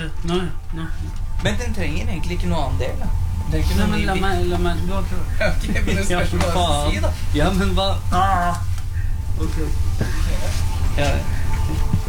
Nei. Men den trenger egentlig ikke noe annen del, da. Det er ikke Nei, noe men la meg Ok, men det spørs hva du skal si, da. Ja, men hva? Ok. Ja,